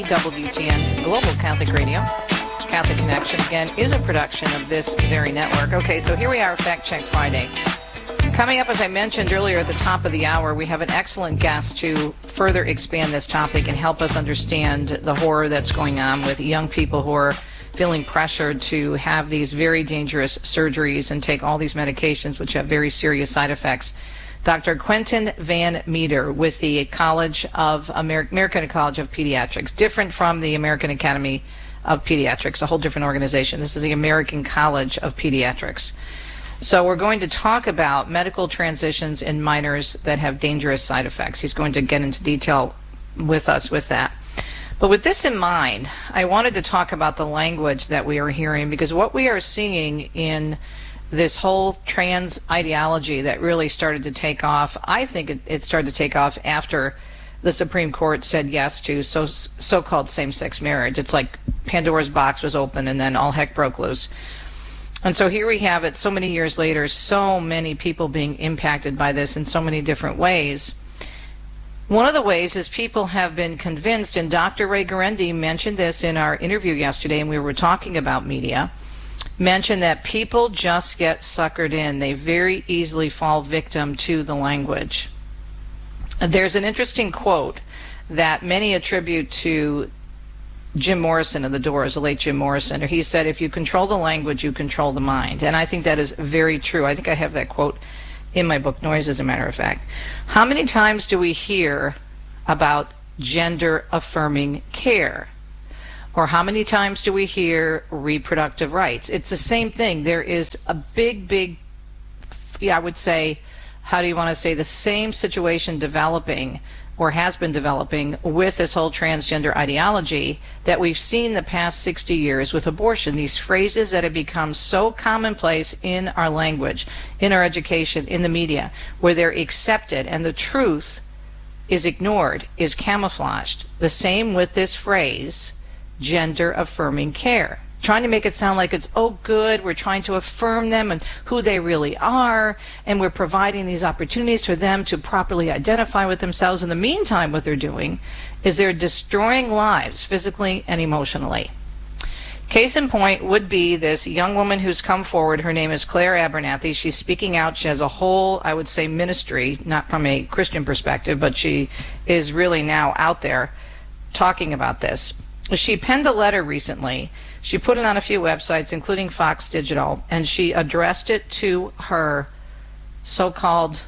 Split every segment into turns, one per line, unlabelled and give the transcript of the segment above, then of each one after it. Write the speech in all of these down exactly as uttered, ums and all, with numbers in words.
W T N's Global Catholic Radio. Catholic Connection, again, is a production of this very network. Okay, so here we are, Fact Check Friday. Coming up, as I mentioned earlier at the top of the hour, we have an excellent guest to further expand this topic and help us understand the horror that's going on with young people who are feeling pressured to have these very dangerous surgeries and take all these medications which have very serious side effects. Doctor Quentin Van Meter with the College of Amer- American College of Pediatrics, different from the American Academy of Pediatrics, a whole different organization. This is the American College of Pediatrics. So we're going to talk about medical transitions in minors that have dangerous side effects. He's going to get into detail with us with that. But with this in mind, I wanted to talk about the language that we are hearing, because what we are seeing in this whole trans ideology that really started to take off, I think it, it started to take off after the Supreme Court said yes to so, so-called same-sex marriage. It's like Pandora's box was open and then all heck broke loose. And so here we have it so many years later, so many people being impacted by this in so many different ways. One of the ways is people have been convinced, and Doctor Ray Guarendi mentioned this in our interview yesterday, and we were talking about media, mentioned that people just get suckered in. They very easily fall victim to the language. There's an interesting quote that many attribute to Jim Morrison of the Doors, the late Jim Morrison. He said, if you control the language, you control the mind. And I think that is very true. I think I have that quote in my book, Noise, as a matter of fact. How many times do we hear about gender-affirming care? Or how many times do we hear reproductive rights? It's the same thing. There is a big, big, yeah, I would say, how do you want to say, the same situation developing, or has been developing, with this whole transgender ideology that we've seen the past sixty years with abortion. These phrases that have become so commonplace in our language, in our education, in the media, where they're accepted and the truth is ignored, is camouflaged. The same with this phrase, gender-affirming care. Trying to make it sound like it's, oh good, we're trying to affirm them and who they really are, and we're providing these opportunities for them to properly identify with themselves. In the meantime, what they're doing is they're destroying lives physically and emotionally. Case in point would be this young woman who's come forward. Her name is Claire Abernathy. She's speaking out. She has a whole, I would say, ministry, not from a Christian perspective, but she is really now out there talking about this. She penned a letter recently. She put it on a few websites, including Fox Digital, and she addressed it to her so-called,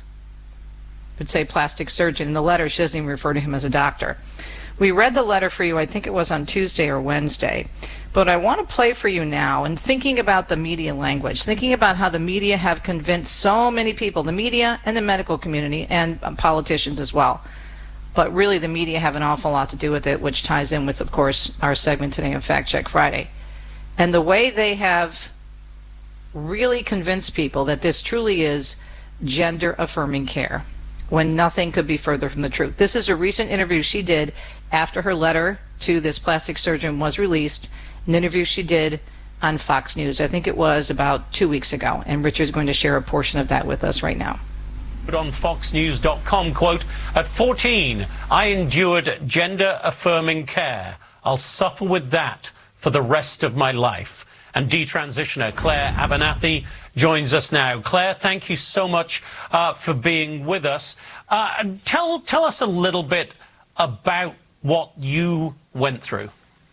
I would say, plastic surgeon. In the letter, she doesn't even refer to him as a doctor. We read the letter for you, I think it was on Tuesday or Wednesday, but I want to play for you now, and thinking about the media language, thinking about how the media have convinced so many people, the media and the medical community, and politicians as well. But really the media have an awful lot to do with it, which ties in with, of course, our segment today on Fact Check Friday. And the way they have really convinced people that this truly is gender-affirming care, when nothing could be further from the truth. This is a recent interview she did after her letter to this plastic surgeon was released, an interview she did on Fox News. I think it was about two weeks ago, and Richard's going to share a portion of that with us right now.
On fox news dot com, quote, at fourteen, I endured gender-affirming care. I'll suffer with that for the rest of my life. And detransitioner Claire Abernathy joins us now. Claire, thank you so much uh, for being with us. Uh, tell, tell us a little bit about what you went through.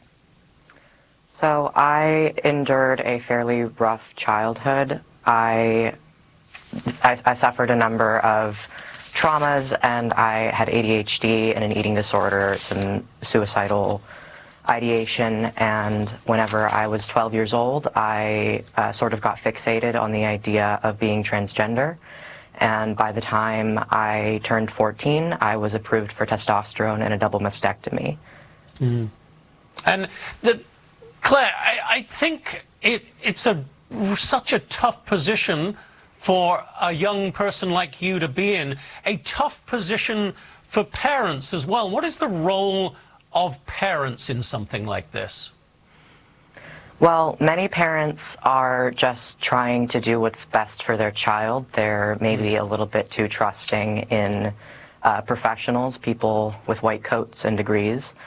So I endured a fairly rough childhood. I I, I suffered a number of traumas, and I had A D H D and an eating disorder, some suicidal ideation, and whenever I was twelve years old, I uh, sort of got fixated on the idea of being transgender, and by the time I turned fourteen, I was approved for testosterone and a double mastectomy.
Mm. And the, Claire, I, I think it, it's a such a tough position for a young person like you to be in, a tough position for parents as well. What is the role of parents in something like this?
Well, many parents are just trying to do what's best for their child. They're maybe a little bit too trusting in uh, professionals, people with white coats and degrees.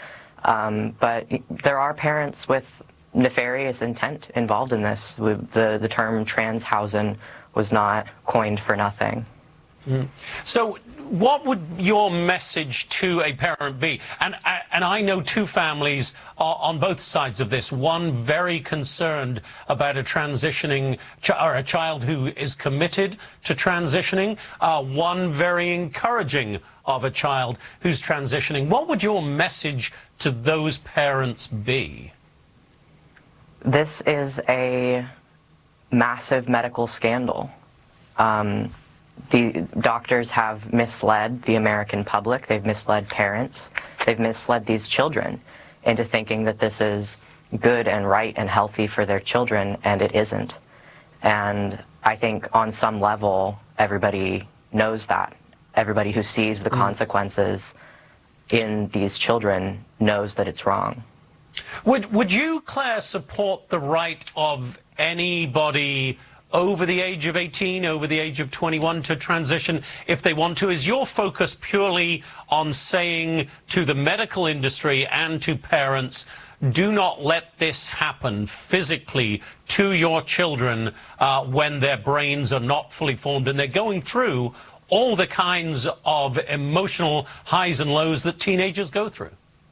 Um, but there are parents with nefarious intent involved in this. The, the term Transhausen was not coined for nothing.
Mm. So what would your message to a parent be? And, and I know two families on both sides of this. One very concerned about a transitioning, ch or a child who is committed to transitioning. Uh, one very encouraging of a child who's transitioning. What would your message to those parents be?
This is a massive medical scandal. Um, the doctors have misled the American public. They've misled parents. They've misled these children into thinking that this is good and right and healthy for their children, and it isn't. And I think on some level, everybody knows that. Everybody who sees the consequences in these children knows that it's wrong.
Would, would you, Claire, support the right of anybody over the age of eighteen, over the age of twenty-one to transition if they want to? Is your focus purely on saying to the medical industry and to parents, do not let this happen physically to your children uh, when their brains are not fully formed and they're going through all the kinds of emotional highs and lows that teenagers go through?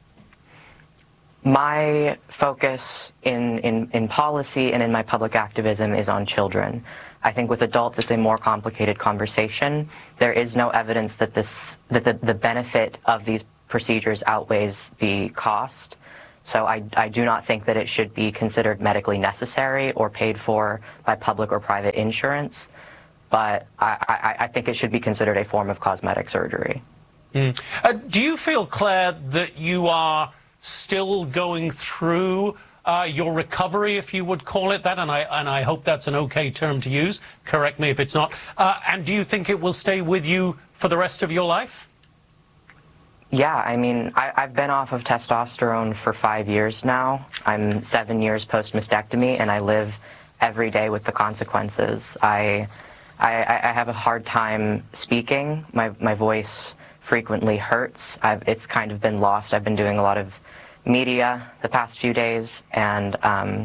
My focus in, in, in policy and in my public activism is on children. I think with adults it's a more complicated conversation. There is no evidence that, this, that the, the benefit of these procedures outweighs the cost. So I, I do not think that it should be considered medically necessary or paid for by public or private insurance. But I, I, I think it should be considered a form of cosmetic surgery.
Mm. Uh, do you feel, Claire, that you are still going through uh, your recovery, if you would call it that, and I, and I hope that's an okay term to use, correct me if it's not, uh, and do you think it will stay with you for the rest of your life?
Yeah, I mean, I, I've been off of testosterone for five years now. I'm seven years post-mastectomy, and I live every day with the consequences. I, I, I have a hard time speaking. My, my voice frequently hurts. I've, it's kind of been lost. I've been doing a lot of media the past few days, and um,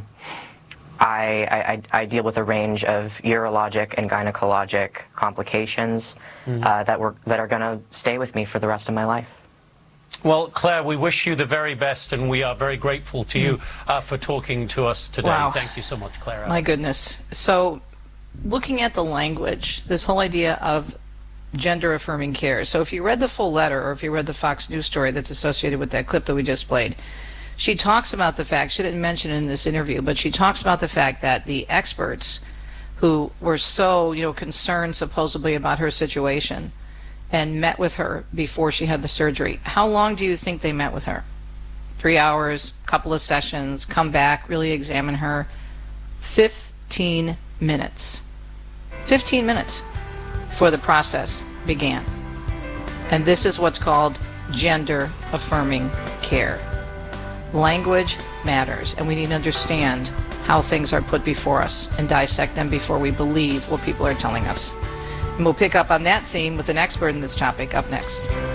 I, I, I deal with a range of urologic and gynecologic complications mm-hmm. uh, that, were, that are going to stay with me for the rest of my life.
Well, Claire, we wish you the very best, and we are very grateful to you uh, for talking to us today.
Wow.
Thank you so much, Claire.
My goodness. So, looking at the language, this whole idea of gender-affirming care. So if you read the full letter, or if you read the Fox News story that's associated with that clip that we just played, she talks about the fact, she didn't mention it in this interview, but she talks about the fact that the experts who were so, you know, concerned supposedly about her situation and met with her before she had the surgery. How long do you think they met with her? Three hours, couple of sessions, come back, really examine her. Fifteen minutes. Fifteen minutes before the process began. And this is what's called gender-affirming care. Language matters, and we need to understand how things are put before us and dissect them before we believe what people are telling us. And we'll pick up on that theme with an expert in this topic up next.